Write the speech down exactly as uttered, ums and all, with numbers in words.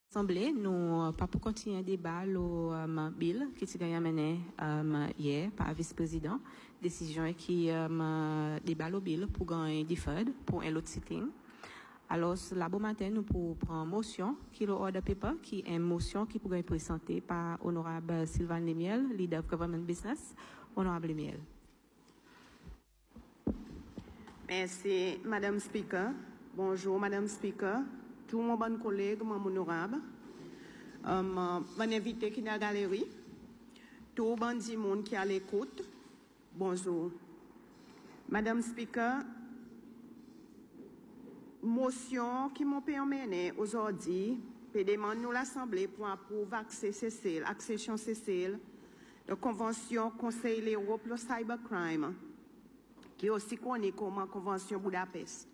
Assemblée, nous pas pour continuer un débat au um, bill qui s'est mené um, hier par vice-président, décision qui um, débat au bill pour gagner deferred pour un autre sitting. Alors là bon matin nous pour prendre motion qui le order paper qui est une motion qui pourrait être présentée par honorable Sylvain Lemiel, leader of government business, honorable Lemiel. Merci Madame Speaker. Bonjour Madame Speaker. Tout mon bon collègue, mon honorable, um, mon invité qui est dans la galerie, tout bon du monde qui est à l'écoute, bonjour. Madame Speaker, motion qui m'a permis aujourd'hui de demander à l'Assemblée pour approuver accès C C L, accession C C L, de convention Conseil de l'Europe le cybercrime, qui est aussi connue comme Convention Budapest.